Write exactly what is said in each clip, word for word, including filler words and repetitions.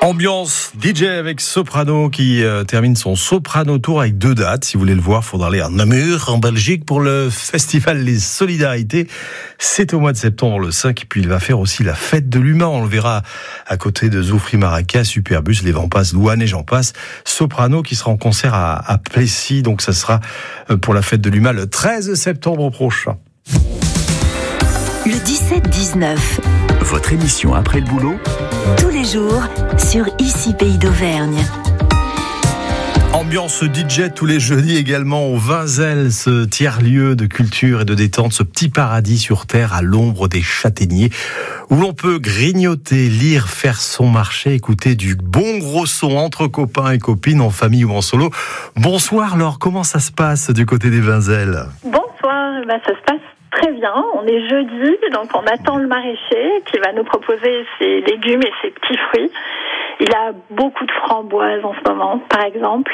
Ambiance D J avec Soprano qui euh, termine son Soprano Tour avec deux dates. Si vous voulez le voir, il faudra aller à Namur, en Belgique, pour le festival Les Solidarités. C'est au mois de septembre, le cinq. Et puis il va faire aussi la fête de l'humain. On le verra à côté de Zoufri Maracas, Superbus, Les Vents Passent, Louane et j'en passe. Soprano qui sera en concert à, à Plessis. Donc ça sera pour la fête de l'humain le treize septembre prochain. Le dix-sept dix-neuf. Votre émission après le boulot, tous les jours sur Ici Pays d'Auvergne. Ambiance D J tous les jeudis également au Vinzel, ce tiers-lieu de culture et de détente, ce petit paradis sur terre à l'ombre des châtaigniers, où l'on peut grignoter, lire, faire son marché, écouter du bon gros son entre copains et copines, en famille ou en solo. Bonsoir Laure, comment ça se passe du côté des Vinzel ? Bonsoir, ben ça se passe très bien, on est jeudi, donc on attend le maraîcher qui va nous proposer ses légumes et ses petits fruits. Il a beaucoup de framboises en ce moment, par exemple.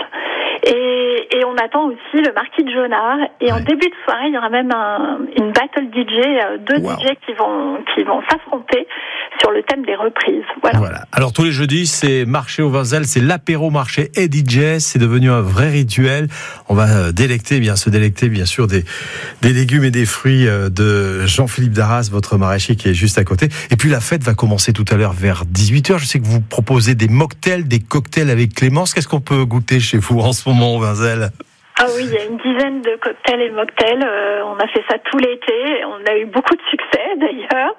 Et, et on attend aussi le marquis de Jonard. Et ouais. En début de soirée, il y aura même un, une battle D J, deux wow. D J qui vont, qui vont s'affronter sur le thème des reprises. Voilà. voilà. Alors tous les jeudis, c'est marché au Vinzel, c'est l'apéro marché et D J. C'est devenu un vrai rituel. On va délecter, bien se délecter, bien sûr, des, des légumes et des fruits de Jean-Philippe Darras, votre maraîcher qui est juste à côté. Et puis la fête va commencer tout à l'heure vers dix-huit heures. Je sais que vous proposez des mocktails, des cocktails avec Clémence. Qu'est-ce qu'on peut goûter chez vous en ce moment au Vinzel ? Ah oui, il y a une dizaine de cocktails et mocktails. Euh, on a fait ça tout l'été. On a eu beaucoup de succès d'ailleurs.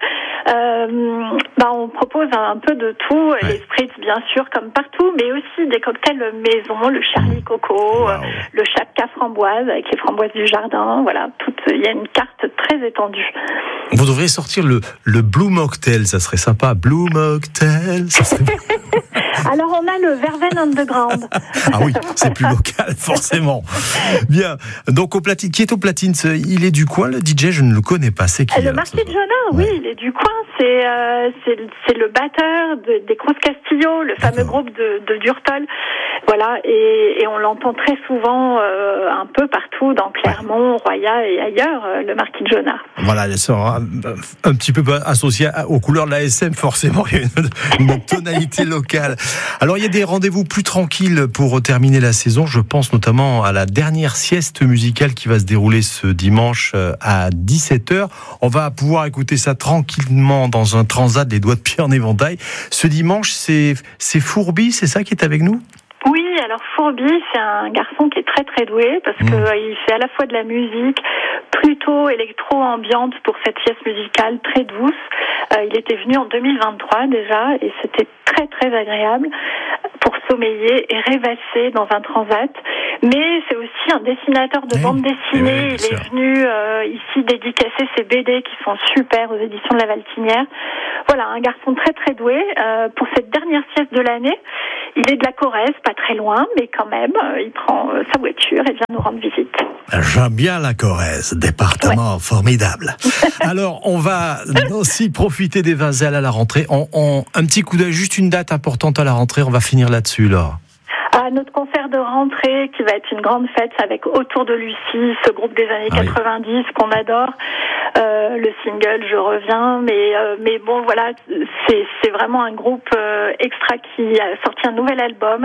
Euh, bah on propose un peu de tout. Ouais. Les spritz bien sûr comme partout, mais aussi des cocktails maison, le Charlie Coco, wow. euh, le Chapka framboise avec les framboises du jardin. Voilà, toute, il y a une carte très étendue. Vous devriez sortir le, le Blue Mocktail, ça serait sympa. Blue Mocktail, ça serait... Alors on a le Verveine Underground. Ah oui, c'est plus local forcément. Bien, donc au platine, qui est au platine ? Il est du coin le D J, je ne le connais pas. C'est qui ? Le marquis de Jonard, oui, ouais. Il est du coin. C'est euh, c'est, c'est le batteur de, des Cruz Castillo, le fameux D'accord. groupe de, de Durtol. Voilà, et, et on l'entend très souvent euh, un peu partout dans Clermont, ouais. Roya et ailleurs, euh, le marquis de Jonard. Voilà, il sera un, un petit peu associé aux couleurs de la S M, forcément, il y a une, une tonalité locale. Alors il y a des rendez-vous plus tranquilles pour terminer la saison, je pense notamment à la dernière sieste musicale qui va se dérouler ce dimanche à dix-sept heures. On va pouvoir écouter ça tranquillement dans un transat des doigts de pied en éventail. Ce dimanche, c'est, c'est Fourbi, c'est ça qui est avec nous ? Oui, alors Fourbi, c'est un garçon qui est très très doué parce mmh. qu'il fait à la fois de la musique plutôt électro-ambiante pour cette pièce musicale très douce. Euh, il était venu en deux mille vingt-trois déjà et c'était très très agréable pour sommeiller et rêvasser dans un transat. Mais c'est aussi un dessinateur de oui. bande dessinée. Oui, il est venu euh, ici dédicacer ses B D qui sont super aux éditions de La Valtinière. Voilà, un garçon très très doué. Euh, pour cette dernière sieste de l'année, il est de la Corrèze, pas très loin, mais quand même, euh, il prend euh, sa voiture et vient nous rendre visite. J'aime bien la Corrèze, département ouais. formidable. Alors, on va aussi profiter des Vinzel à la rentrée. On, on, un petit coup d'œil, juste une date importante à la rentrée, on va finir là-dessus, là. Ah, notre concert de rentrée qui va être une grande fête avec Autour de Lucie, ce groupe des années ah oui. quatre-vingt-dix qu'on adore. Euh, le single Je reviens, mais euh, mais bon voilà, c'est c'est vraiment un groupe euh, extra qui a sorti un nouvel album.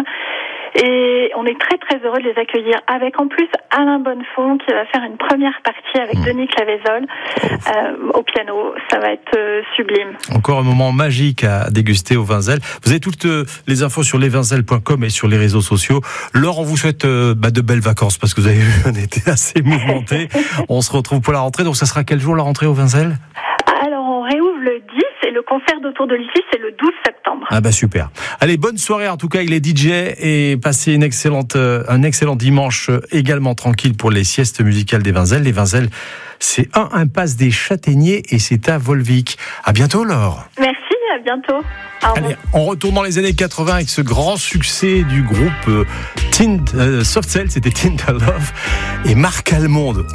Et on est très très heureux de les accueillir avec en plus Alain Bonnefond qui va faire une première partie avec mmh. Denis Clavésol euh, au piano. Ça va être euh, sublime. Encore un moment magique à déguster au Vinzel. Vous avez toutes euh, les infos sur lesvinzel point com et sur les réseaux sociaux. Laure, on vous souhaite euh, bah, de belles vacances parce que vous avez vu, on était assez mouvementés. On se retrouve pour la rentrée. Donc ça sera quel jour la rentrée au Vinzel ? Alors on réouvre le dix et le concert d'Autour de Lucie c'est le douze septembre. Ah bah super. Allez, bonne soirée en tout cas, il est D J et passez une excellente, euh, un excellent dimanche euh, également tranquille pour les siestes musicales des Vinzel. Les Vinzel, c'est un impasse des Châtaigniers et c'est à Volvic. À bientôt Laure. Merci, à bientôt. Allez, on retourne dans les années quatre-vingts avec ce grand succès du groupe euh, Tint, euh, Soft Cell, c'était Tint Love et Marc Almond.